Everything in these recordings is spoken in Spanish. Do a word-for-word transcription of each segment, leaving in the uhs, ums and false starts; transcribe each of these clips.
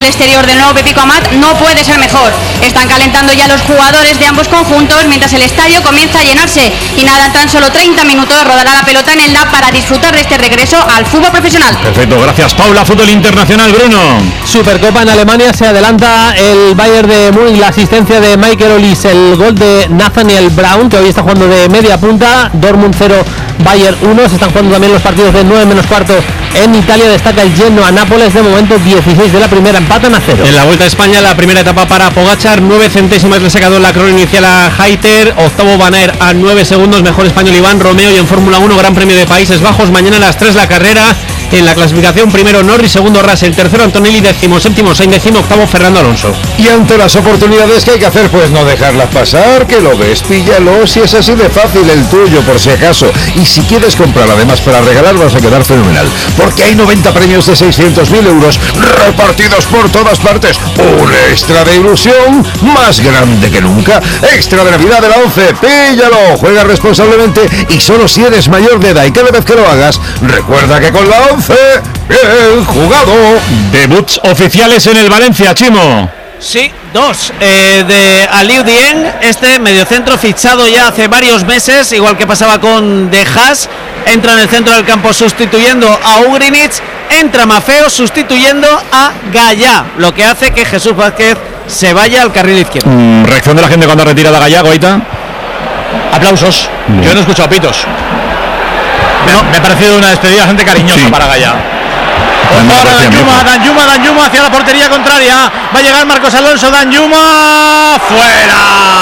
parte exterior del nuevo Pepico Amat no puede ser mejor. Están calentando ya los jugadores de ambos conjuntos mientras el estadio comienza a llenarse y nada, en tan solo treinta minutos rodará la pelota en el L A para disfrutar de este regreso al fútbol profesional. Perfecto, gracias Paula. Fútbol internacional, Bruno. Supercopa en Alemania, se adelanta el Bayern de Múnich, la asistencia de Michael Olise, el gol de Nathaniel Brown, que hoy está jugando de media punta. Dortmund cero, Bayern uno. Se están jugando también los partidos de nueve menos cuarto en Italia. Destaca el Genoa Nápoles, de momento dieciséis de la primera, empatan a cero. En la Vuelta a España, la primera etapa para Pogačar, nueve centésimas le ha sacado en la crono inicial a Hayter, octavo Van Aert a nueve segundos, mejor español Iván Romeo. Y en Fórmula uno, Gran Premio de Países Bajos, mañana a las tres la carrera. En la clasificación, primero Norris, segundo Russell, tercero Antonelli, décimo séptimo Sainz, décimo octavo Fernando Alonso. Y ante las oportunidades que hay que hacer, pues no dejarlas pasar, que lo ves, píllalo, si es así de fácil el tuyo, por si acaso. Y si quieres comprar además para regalar, vas a quedar fenomenal, porque hay noventa premios de seiscientos mil euros repartidos por todas partes. Un extra de ilusión más grande que nunca. Extra de Navidad de la once, píllalo, juega responsablemente y solo si eres mayor de edad, y cada vez que lo hagas, recuerda que con la once, bien jugado. Debuts oficiales en el Valencia, Chimo. Sí, dos. Eh, de Aliou Dieng, este mediocentro fichado ya hace varios meses, igual que pasaba con De Haas, entra en el centro del campo sustituyendo a Ugrinic, entra Mafeo sustituyendo a Gallá, lo que hace que Jesús Vázquez se vaya al carril izquierdo. Mm, reacción de la gente cuando ha retirado a Gallá, Goita. Aplausos. Bien. Yo no he escuchado pitos. Me, no. me ha parecido una despedida bastante cariñosa, sí, para Gallá. Ahora Danjuma, Danjuma, Danjuma hacia la portería contraria. Va a llegar Marcos Alonso, Danjuma fuera.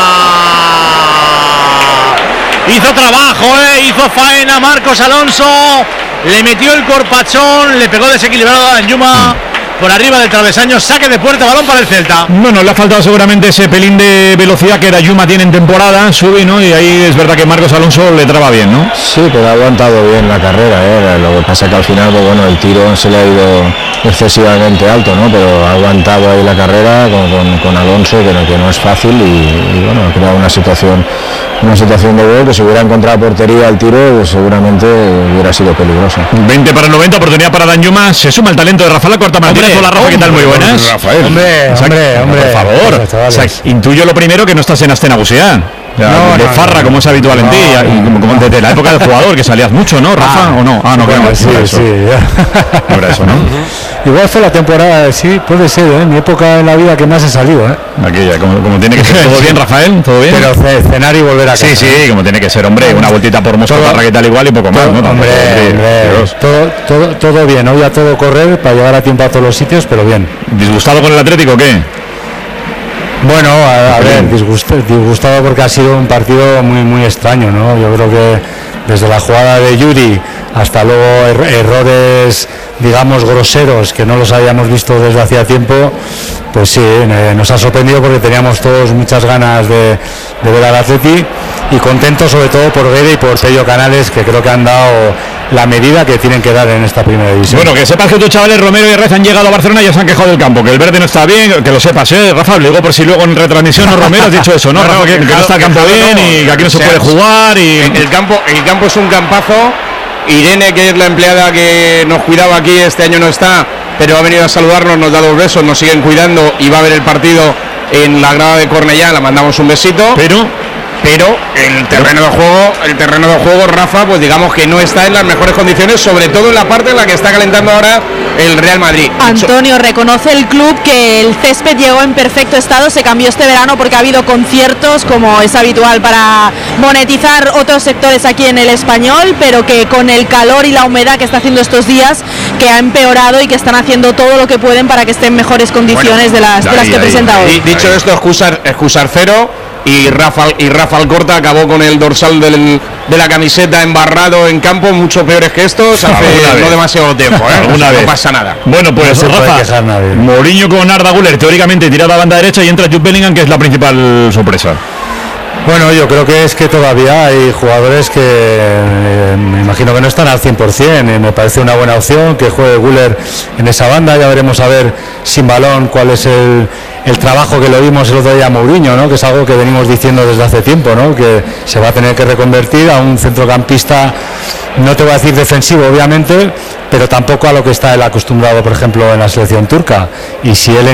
Hizo trabajo, eh, hizo faena Marcos Alonso. Le metió el corpachón, le pegó desequilibrado a Danjuma. Por arriba del travesaño, saque de puerta, balón para el Celta. Bueno, le ha faltado seguramente ese pelín de velocidad que Danjuma tiene en temporada, sube, ¿no? Y ahí es verdad que Marcos Alonso le traba bien, ¿no? Sí, pero ha aguantado bien la carrera, ¿eh? Lo que pasa que al final, pues bueno, el tiro se le ha ido excesivamente alto, ¿no? Pero ha aguantado ahí la carrera con, con, con Alonso, que no, que no es fácil y, y bueno, ha creado una situación, una situación de gol que si hubiera encontrado portería al tiro, pues seguramente hubiera sido peligroso. veinte para el noventa, oportunidad para Danjuma, se suma el talento de Rafael, la cuarta Martínez. Hola Rafa, ¿qué tal? Muy buenas. Rafael. Hombre, o sea, hombre, hombre. Por favor. O sea, intuyo lo primero que no estás en Astena Busean. No, de no, farra, no, como es habitual no, en ti, no, y como, como desde la época del jugador, que salías mucho, ¿no, Rafa? Ah, ¿o no? Ah, no, bueno, sí, no sí, ya. No era eso, ¿no? Igual fue la temporada, sí, puede ser, ¿eh? Mi época en la vida que más he salido, ¿eh? Aquella, como, como tiene que ser. ¿Todo bien, Rafael? ¿Todo bien? Pero cenar y volver a casa. Sí, sí, como tiene que ser, hombre, una vueltita por Moscú, que tal igual y poco más, ¿no? Hombre, hombre, todo, todo, todo bien, hoy a todo correr para llegar a tiempo a todos los sitios, pero bien. ¿Disgustado con el Atlético o qué? Bueno, a, a ver, disgustado, disgustado porque ha sido un partido muy muy extraño, ¿no? Yo creo que desde la jugada de Yuri hasta luego er- errores, digamos, groseros que no los habíamos visto desde hacía tiempo, pues sí, eh, nos ha sorprendido porque teníamos todos muchas ganas de, de ver al Atleti y contentos sobre todo por Guede y por Pello Canales, que creo que han dado la medida que tienen que dar en esta primera división. Bueno, que sepas que tus chavales Romero y Rez han llegado a Barcelona y ya se han quejado del campo, que el verde no está bien, que lo sepas, ¿eh? Rafa, le digo por si luego en retransmisión no Romero has dicho eso, ¿no? no, Rafa, que, que no está el campo bien y que aquí no se puede jugar y... El campo, el campo es un campazo. Irene, que es la empleada que nos cuidaba aquí, este año no está, pero ha venido a saludarnos, nos da los besos, nos siguen cuidando y va a ver el partido en la grada de Cornellá, la mandamos un besito. Pero... Pero el terreno de juego, el terreno de juego, Rafa, pues digamos que no está en las mejores condiciones, sobre todo en la parte en la que está calentando ahora el Real Madrid. Antonio, reconoce el club que el césped llegó en perfecto estado, se cambió este verano porque ha habido conciertos, como es habitual para monetizar otros sectores aquí en el Español, pero que con el calor y la humedad que está haciendo estos días, que ha empeorado y que están haciendo todo lo que pueden para que estén en mejores condiciones bueno, de las, de las ahí, que ahí, presenta hoy. Dicho esto, excusar, excusar cero. Y Rafa, y Rafa Alcorta acabó con el dorsal del, de la camiseta embarrado en campo, mucho peores que estos, hace no demasiado tiempo, ¿eh? Una no vez. pasa nada. Bueno, pues no Rafa, Mourinho con Arda Güler, teóricamente tirada a banda derecha y entra Jude Bellingham, que es la principal sorpresa. Bueno, yo creo que es que todavía hay jugadores que eh, me imagino que no están al cien por ciento, eh, me parece una buena opción que juegue Güler en esa banda, ya veremos a ver sin balón cuál es el, el trabajo que lo vimos el otro día a Mourinho, ¿no? Que es algo que venimos diciendo desde hace tiempo, ¿no? Que se va a tener que reconvertir a un centrocampista, no te voy a decir defensivo obviamente, pero tampoco a lo que está él acostumbrado, por ejemplo, en la selección turca, y si él